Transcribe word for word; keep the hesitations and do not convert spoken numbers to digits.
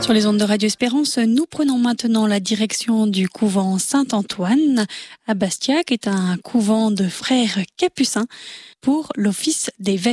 Sur les ondes de Radio Espérance, nous prenons maintenant la direction du couvent Saint-Antoine à Bastia, qui est un couvent de frères capucins pour l'office des vêpres.